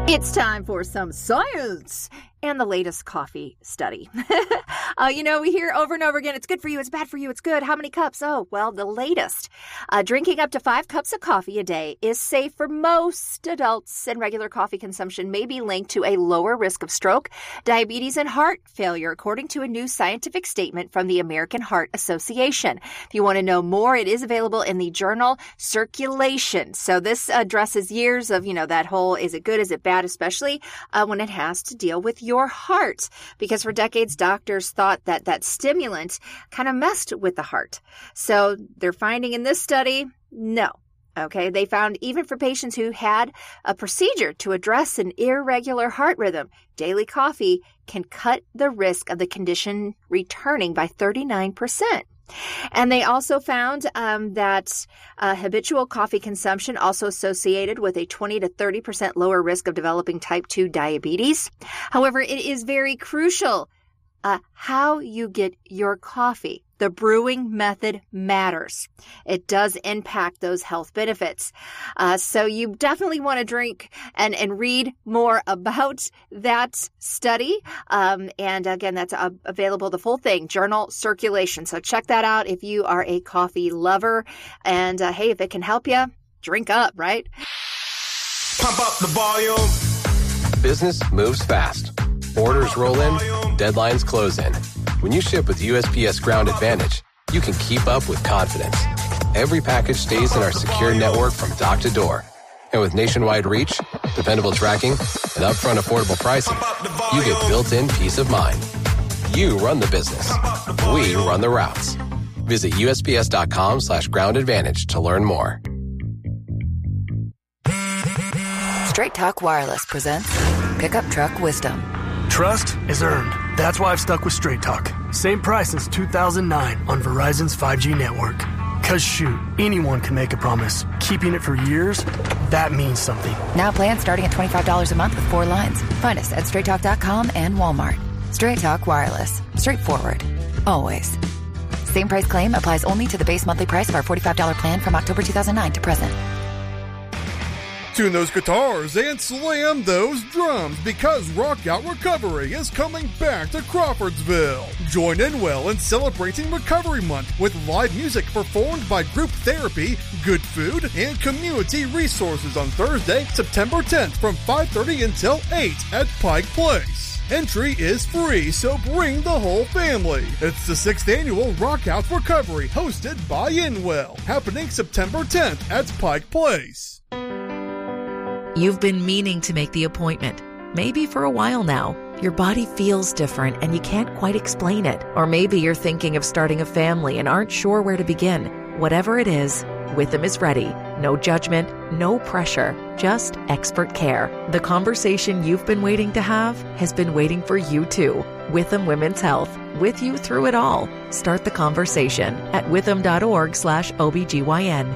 It's time for some science and the latest coffee study. We hear over and over again, it's good for you, it's bad for you, it's good. How many cups? Oh, well, the latest. Drinking up to 5 cups of coffee a day is safe for most adults, and regular coffee consumption may be linked to a lower risk of stroke, diabetes, and heart failure, according to a new scientific statement from the American Heart Association. If you want to know more, it is available in the journal Circulation. So this addresses years of, that whole, is it good, is it bad, especially when it has to deal with your heart, because for decades, doctors thought that stimulant kind of messed with the heart. So they're finding in this study, no. Okay, they found even for patients who had a procedure to address an irregular heart rhythm, daily coffee can cut the risk of the condition returning by 39%. And they also found that habitual coffee consumption also associated with a 20 to 30% lower risk of developing type 2 diabetes. However, it is very crucial how you get your coffee. The brewing method matters. It does impact those health benefits. So you definitely want to drink and read more about that study. And again, that's available, the full thing, Journal Circulation. So check that out if you are a coffee lover. And hey, if it can help you, drink up, right? Pump up the volume. Business moves fast. Orders roll in, deadlines close in. When you ship with USPS Ground Advantage, you can keep up with confidence. Every package stays in our secure network from dock to door. And with nationwide reach, dependable tracking, and upfront affordable pricing, you get built-in peace of mind. You run the business. We run the routes. Visit USPS.com/Ground Advantage to learn more. Straight Talk Wireless presents Pickup Truck Wisdom. Trust is earned. That's why I've stuck with Straight Talk. Same price since 2009 on Verizon's 5G network. Cause shoot, anyone can make a promise. Keeping it for years, that means something. Now plans starting at $25 a month with 4 lines. Find us at straighttalk.com and Walmart. Straight Talk Wireless. Straightforward. Always. Same price claim applies only to the base monthly price of our $45 plan from October 2009 to present. Tune those guitars and slam those drums, because Rock Out Recovery is coming back to Crawfordsville. Join Inwell in celebrating Recovery Month with live music performed by Group Therapy, Good Food, and Community Resources on Thursday, September 10th from 5:30 until 8 at Pike Place. Entry is free, so bring the whole family. It's the 6th annual Rock Out Recovery, hosted by Inwell, happening September 10th at Pike Place. You've been meaning to make the appointment, maybe for a while now. Your body feels different and you can't quite explain it. Or maybe you're thinking of starting a family and aren't sure where to begin. Whatever it is, Witham is ready. No judgment, no pressure, just expert care. The conversation you've been waiting to have has been waiting for you too. Witham Women's Health, with you through it all. Start the conversation at witham.org/OBGYN.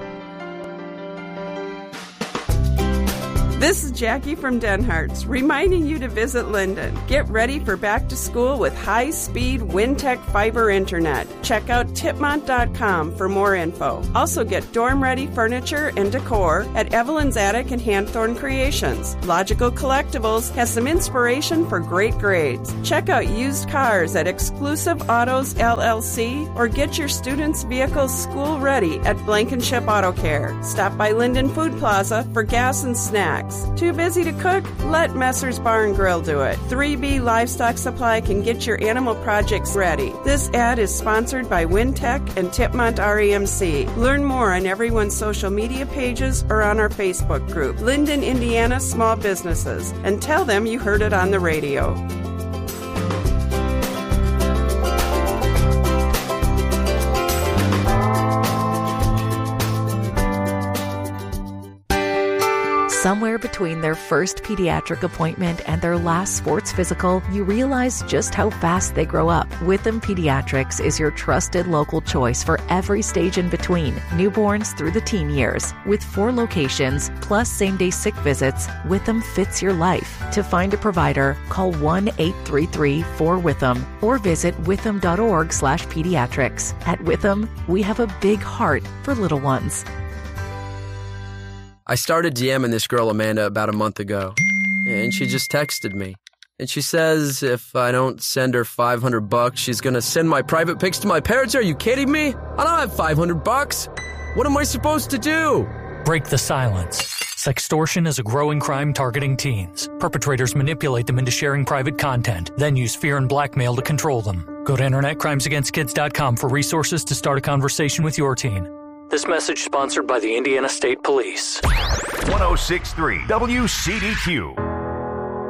This is Jackie from Denhart's, reminding you to visit Linden. Get ready for back to school with high-speed WinTech fiber internet. Check out tipmont.com for more info. Also get dorm-ready furniture and decor at Evelyn's Attic and Hanthorn Creations. Logical Collectibles has some inspiration for great grades. Check out used cars at Exclusive Autos LLC, or get your students' vehicles school-ready at Blankenship Auto Care. Stop by Linden Food Plaza for gas and snacks. Too busy to cook? Let Messer's Bar and Grill do it. 3B Livestock Supply can get your animal projects ready. This ad is sponsored by WinTech and Tipmont REMC. Learn more on everyone's social media pages or on our Facebook group, Linden, Indiana Small Businesses, and tell them you heard it on the radio. Somewhere between their first pediatric appointment and their last sports physical, you realize just how fast they grow up. Witham Pediatrics is your trusted local choice for every stage in between, newborns through the teen years. With 4 locations, plus same-day sick visits, Witham fits your life. To find a provider, call 1-833-4WITHAM or visit witham.org/pediatrics. At Witham, we have a big heart for little ones. I started DMing this girl, Amanda, about a month ago. and she just texted me. And she says if I don't send her $500, she's going to send my private pics to my parents. Are you kidding me? I don't have $500. What am I supposed to do? Break the silence. Sextortion is a growing crime targeting teens. Perpetrators manipulate them into sharing private content, then use fear and blackmail to control them. Go to InternetCrimesAgainstKids.com for resources to start a conversation with your teen. This message sponsored by the Indiana State Police. 106.3 WCDQ.